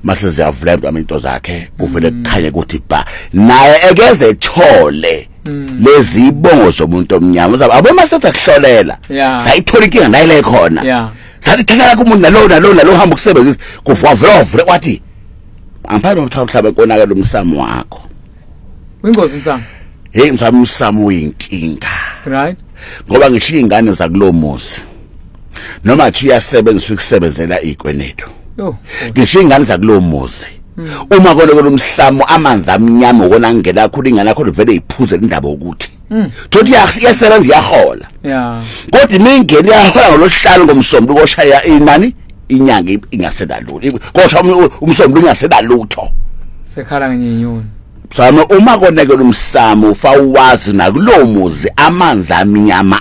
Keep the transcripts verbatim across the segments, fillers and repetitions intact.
mase ziyavula into zakhe uvele kukhanye ukuthi ba naye ekeze ethole lezi ibongo zomuntu omnyama uzabe abo masetha kuhlolela sayithola inkinga nayile khona yeah sathi thakala kumuntu nalo nalo nalo hamba kusebenzisa kuvavula vule kwathi amphathi umhlaba konakala umsamo wakho wingozi umsamo hey msamo umsamo uyinkinga right ngoba ngishiya ingane zakulomuzi noma thi yasebenza ukusebenzela ikwenedo yo ngishiya ingane zakulomuzi uma kona kolumsamo amanzi amnyama ukona ngena khulu ingane yakho vele iphuze indaba ukuthi thothi yasebenza yahola yeah kodwa imingeni yahola ngolosihlalo ngomsombulu koshaya inani inyanga ingaseda lutho kodwa umsombulu ingaseda lutho sekhala ngenyoni Sama uma konekela umsamo ufawazi nakulomuzi amanzi amnyama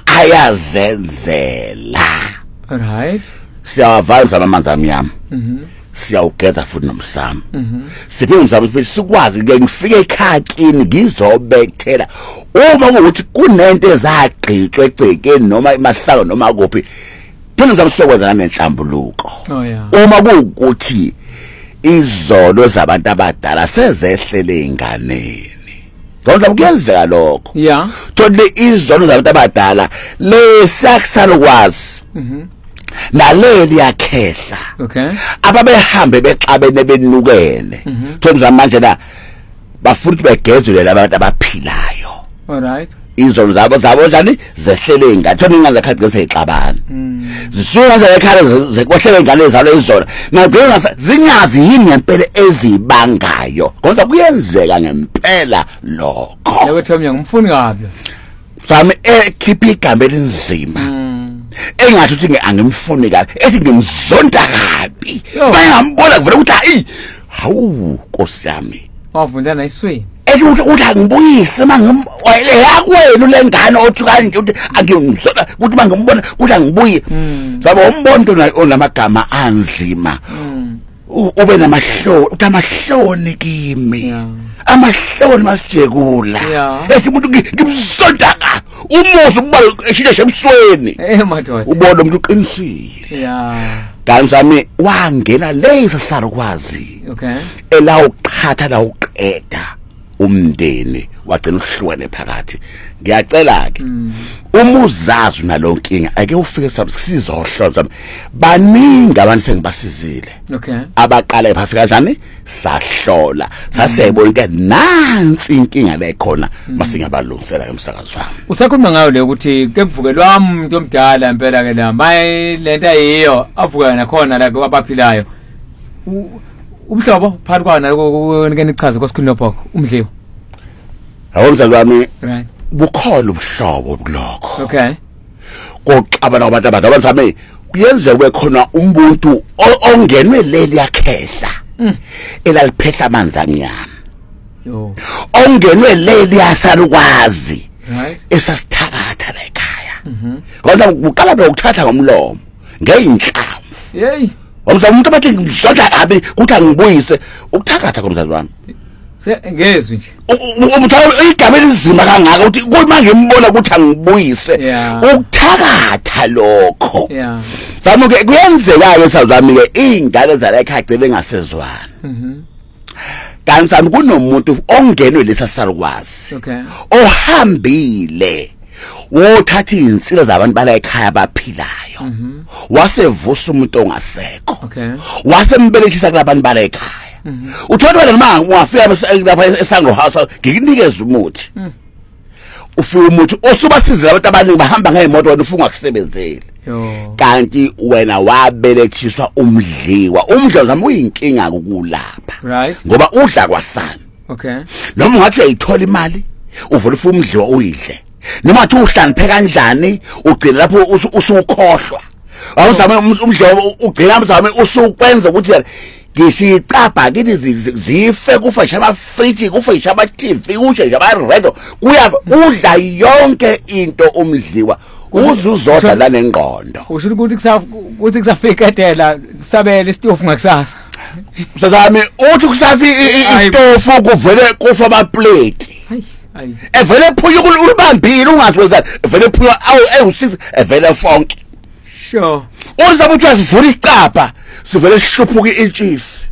ayazenzela right siyavalva amanzi amnyama mhm siyawugeza futhi nomsamo mhm siphe umsamo sibe sikwazi ke ngifike ekhaya kini ngizobekthela uma ukuthi kunento ezagqitshwe egcekeni noma emahlalo noma kuphi phela ngizamsokwenza nami enhlambuluko oh yeah uma kuukuthi izolo zabantu abadala sezehlele inganeni ngoba kuyenzeka lokho yeah totally izolo zabantu abadala lesakusala kwazi mhm naleli yakhehla okay ababehambe bexabene benukene thomza manje la bafuna ukuthi begezule labantu abaphilayo all right izolo zabo zabo njani zehlele ingane thona ingane zakhe zezixabana zisuka nje ekhaya zekwehlele ingane zalo izolo ngagcina zinyazi yini ngempela ezibangayo ngoba kuyenzeka ngempela lokho yebo Thomya ngumfuni kabi sami ekhipha igama elinzima engathi uthi angimfuni kabi ethi ngimzonda kabi bayambona kuvela ukuthi hayi hawu Nkosi yami wavunda nayisweni ukuthi uthi angibuyise mangimwele yakwenu lengane othi kanje uthi angimzola ukuthi mangimbona ukuthi angibuye sabo umbondo onamagama anzima ube namahloni uthi amahloni kimi amahloni masijekula ethi umuntu ngimzonda ka umuzi ubalo eshile shemsweni eh madoda ubona umuntu uqinisile yeah kanti sami wangena lezi sarukwazi okay ela uqhatha la uqeda umndeni wagcina uhlukene phakathi ngiyacela ke uma uzazi nalonkinga ake ufike sizohlola sami baningi abantu sengibasizile okay abaqala ephafika kanjani sahlola sasebona ke nansi inkinga la ikhona masingabalungisela emsakazo wami usakhuluma ngayo le ukuthi ke kuvukelwa umuntu omdala impela ke la maye lento ayiyo avuka nakhona la kwabaphilayo umhlobo phakathi kwana kunikeni ichaze kwasikhuluma phakho umdliwa awumzali wami right bukhona ubuhlobo kulokho okay koxabana kwabantu abadala sami kuyenzeka bekhona umuntu ongenwe leli yakhehla elaliphehla amanzi amnyama yo ongenwe leli yasalukwazi right esasithakatha la ekhaya ngoba uqala ukuthatha ngomlomo ngeinhlamvu hey Wamza umuntu abathi ngizodla kabi ukuthi angibuyise ukuthakatha komzali wami. Se ngezwe nje. Umthalo igama elizima kangaka ukuthi uma ngimbona ukuthi angibuyise ukuthakatha lokho. Yeah. Sami ke kuyenzeka ke sazami ke ingane zala ekhaya cebe ngasezwana. Mhm. Kanti sami kunomuntu ongenwe lesa salukwazi. Okay. Ohambile wothatha insilo zabantu bala ekhaya abaphilayo wasevusa umuntu ongasekho okay wasembelekisa kulabantu bala ekhaya uthola noma ungafika lapha eSanglo House ngikunikeza umuthi ufika umuthi osubasizile abantu abaningi bahamba ngeemoto wena ufunga kusebenzele kanti wena wabelekiswa umdliwa umdliwa zami uyinkinga ukulapha right ngoba udla kwasana okay noma ungathi uyayithola imali uvula ufuna umdliwa uyidle noma athi uhlaniphe kanjani ugcina lapho usukhohlwa awuzame umdliwa ugcina mzame usukwenza ukuthi ngisicapha kini zife kufasha ama fridge kufasha ama T V ushe nje ama radio kuya udla yonke into umdliwa uzuzodla la nengqondo usho ukuthi kusafa ukuthi kusafika edela sabele istofu ngakusasa sazame uthi kusafi istofu kuvele kufa ama plate hayi evele phunya ulibambile ungathi wenzani evele phunya awu ewu6 evele fonke sure uzabuthi asivula isicapha sivele sihluphuke intshisi